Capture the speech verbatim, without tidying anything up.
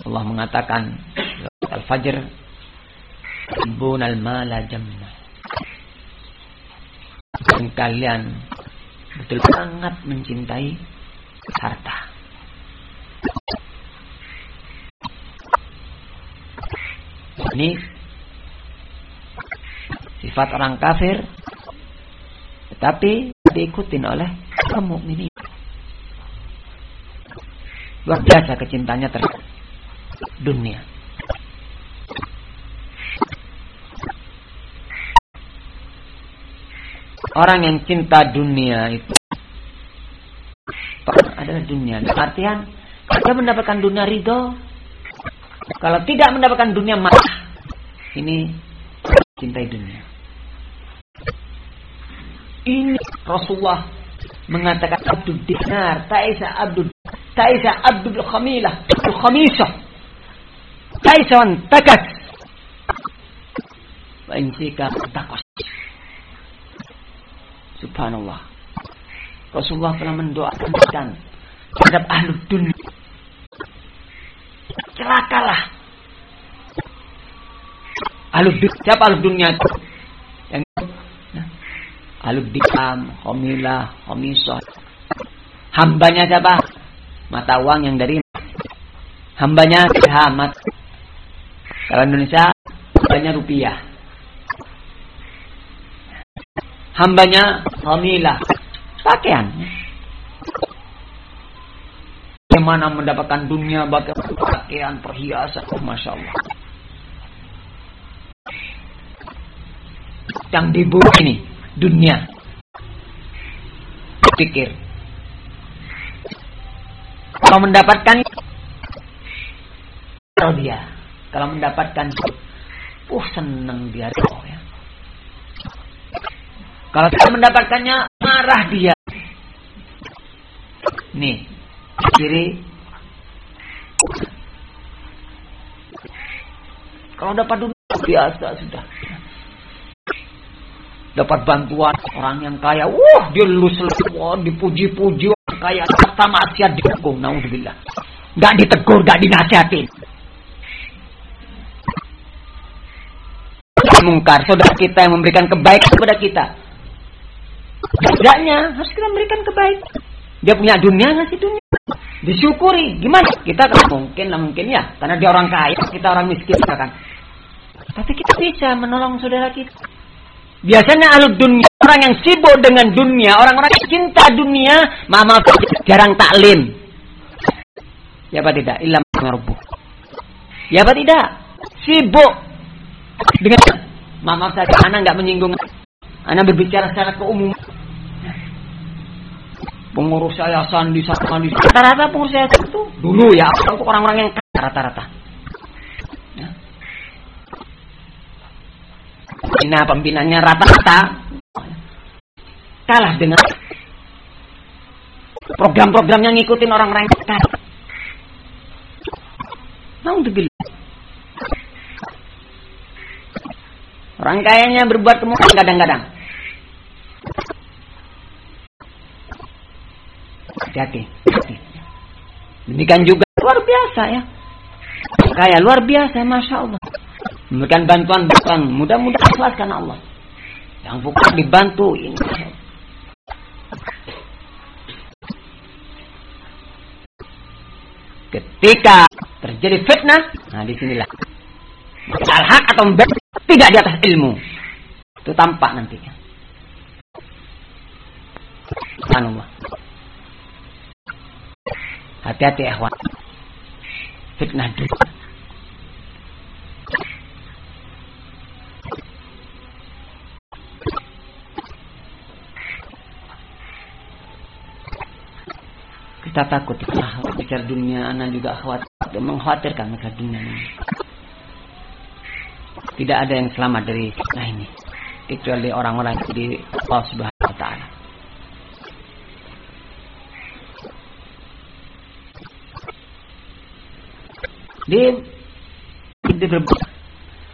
Allah mengatakan Al-Fajr, "Tuhibbunal mala jamma." Dan kalian betul sangat mencintai harta. Ini sifat orang kafir, tetapi diikutin oleh kaum mukminin. Luar biasa kecintanya terhadap dunia. Orang yang cinta dunia itu adalah dunia. Artian dia mendapatkan dunia ridho. Kalau tidak mendapatkan dunia marah. Ini cintai dunia. Ini Rasulullah mengatakan abdul dinar, taisa abdul taisa abdul khamilah, abdul khamisah. Taisa takas. Wa insika takas. Subhanallah. Rasulullah telah mendoakan terhadap ahli dunia. Celakalah. Ahli dunia, siapa ahli dunia itu? Yang ahli dikam, khamilah, khamisah. Hambanya siapa? Mata uang yang dari hambanya dirham. Kalau Indonesia hambanya rupiah. Hambanya khamilah, pakaian. Bagaimana mendapatkan dunia, bagaimana pakaian, perhiasan, oh, Masya Allah. Yang diburu ini dunia. Pikir kalau mendapatkan, kalau dia kalau mendapatkan, uh senang dia, oh ya. Kalau tidak mendapatkannya, marah dia. Nih, kiri. Kalau dapat dunia biasa sudah. Dapat bantuan orang yang kaya, wah dia lulus, wah dipuji-puji orang kaya, harta maksiat didukung, naudzubillah. Enggak ditegur, enggak dinasihatin. Mungkar, saudara kita yang memberikan kebaikan kepada kita. Tidaknya harus kita memberikan kebaikan. Dia punya dunia, ngasih dunia. Disyukuri. Gimana? Kita kan mungkin lah mungkin ya, karena dia orang kaya, kita orang miskin kan. Tapi kita bisa menolong saudara kita. Biasanya ahli dunia, orang yang sibuk dengan dunia, orang-orang yang cinta dunia, mama jarang taklim. Ya apa tidak? Ilham merubuh. Ya apa tidak? Sibuk dengan mama saja. Anak nggak menyinggung. Anak berbicara secara keumuman. Pengurus yayasan di sana di rata-rata pengurus yayasan itu dulu ya untuk orang-orang yang rata-rata. Ya. Pembina pembinanya rata-rata kalah dengan program-program yang ngikutin orang-orang yang kaya. Naudzubillah. Orang kayanya berbuat kemungkinan kadang-kadang. Hati-hati. Demikian juga luar biasa ya. Kaya luar biasa, Masya Allah. Memberikan bantuan-bantuan, mudah-mudahan ikhlas karena Allah. Yang bukan dibantu ini. Ketika terjadi fitnah, nah disinilah al-haq atau batil tidak di atas ilmu. Itu tampak nantinya. Subhanallah. Hati-hati ikhwan. Fitnah dunia. Kita takut ah, bicara dunia, anak juga khawatir, mengkhawatirkan masalah dunia ini. Tidak ada yang selamat dari fitnah ini kecuali orang-orang di Allah Subhanahu wa taala. Di, di berbuat